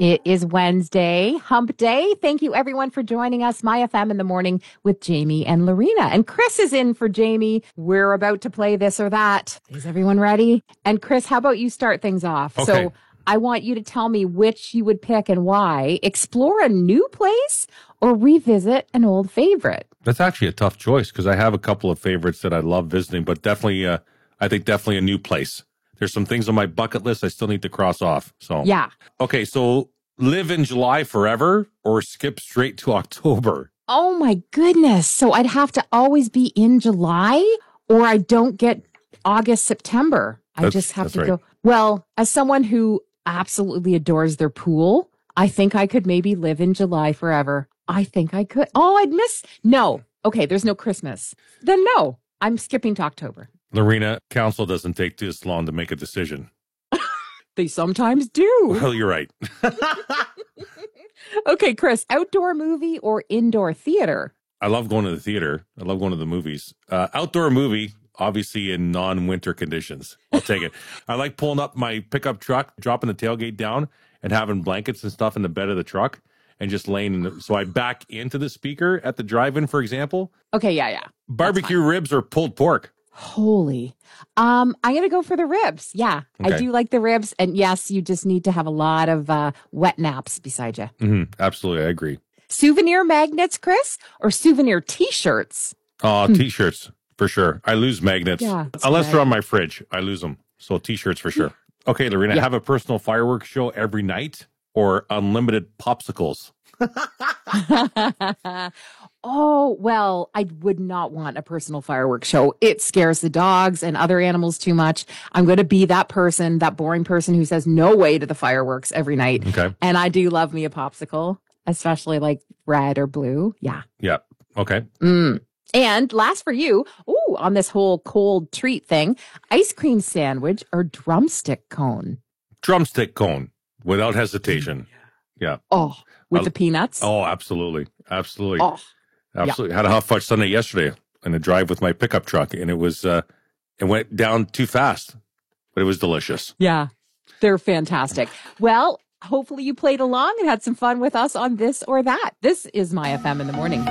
It is Wednesday, hump day. Thank you everyone for joining us. My FM in the morning with Jamie and Lorena. And Chris is in for Jamie. We're about to play this or that. Is everyone ready? And Chris, how about you start things off? Okay. So I want you to tell me which you would pick and why. Explore a new place or revisit an old favorite? That's actually a tough choice because I have a couple of favorites that I love visiting, but definitely, I think definitely a new place. There's some things on my bucket list I still need to cross off. So Yeah. Okay, so live in July forever or skip straight to October? Oh my goodness. So I'd have to always be in July or I don't get August, September. I just have to right. go. Well, as someone who absolutely adores their pool, I think I could maybe live in July forever. I think I could. Oh, I'd miss. No. Okay. There's no Christmas. Then no, I'm skipping to October. Lorena, council doesn't take this long to make a decision. They sometimes do. Well, you're right. Okay, Chris, outdoor movie or indoor theater? I love going to the theater. I love going to the movies. Outdoor movie, obviously in non-winter conditions. I'll take it. I like pulling up my pickup truck, dropping the tailgate down, and having blankets and stuff in the bed of the truck, and just laying in the, so I back into the speaker at the drive-in, for example. Okay, yeah. Barbecue ribs or pulled pork? Holy. I'm going to go for the ribs. Yeah, Okay. I do like the ribs. And yes, you just need to have a lot of wet naps beside you. Absolutely, I agree. Souvenir magnets, Chris, or souvenir T-shirts? Oh, T-shirts, for sure. I lose magnets. Yeah, that's Unless right. they're on my fridge, I lose them. So T-shirts for sure. Okay, Lorena, Yeah. have a personal fireworks show every night or unlimited popsicles? Oh, well, I would not want a personal fireworks show. It scares the dogs and other animals too much. I'm going to be that person, that boring person who says no way to the fireworks every night. Okay. And I do love me a popsicle, especially like red or blue. Yeah. Yeah. Okay. And last for you, on this whole cold treat thing, ice cream sandwich or drumstick cone? Drumstick cone, without hesitation. Yeah. Oh, with the peanuts? Oh, absolutely. Absolutely. Oh, Absolutely. Had a hot fudge sundae yesterday in a drive with my pickup truck, and it was, it went down too fast, but it was delicious. yeah. They're fantastic. Well, hopefully you played along and had some fun with us on this or that. This is My FM in the morning.